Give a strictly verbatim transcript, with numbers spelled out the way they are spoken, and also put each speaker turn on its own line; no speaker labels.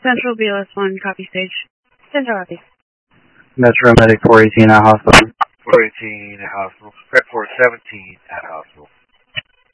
Central B L S one, copy stage. Central copy.
Metro Medic four eighteen at hospital.
four eighteen at hospital. Prep four seventeen at hospital.